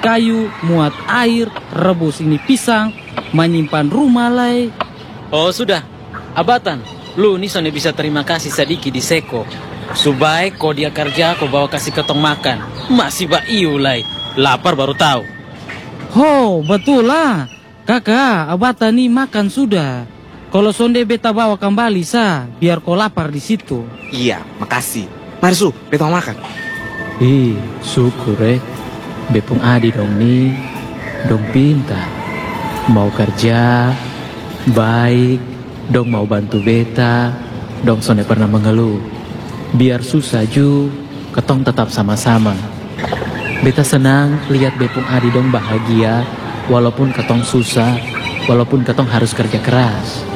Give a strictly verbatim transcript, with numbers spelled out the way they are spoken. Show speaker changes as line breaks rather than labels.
kayu, muat air, rebus ini pisang, menyimpan rumah lai.
Oh sudah, Abatan, lu nih soalnya bisa terima kasih sedikit di Seko. Subaik kau dia kerja, kau bawa kasih ketong makan. Masih ba iu lai, lapar baru tahu.
Ho, betul lah. Kakak, Abatan nih makan sudah. Kalau sonde beta bawa kembali sa, biar kau lapar di situ.
Iya, makasih. Mari Su, beta mau makan.
Ih, syukur eh. Bepung Adi dong nih, dong pintar. Mau kerja, baik, dong mau bantu beta, dong sonde pernah mengeluh. Biar susah ju, ketong tetap sama-sama. Beta senang lihat Bepung Adi dong bahagia, walaupun ketong susah, walaupun ketong harus kerja keras.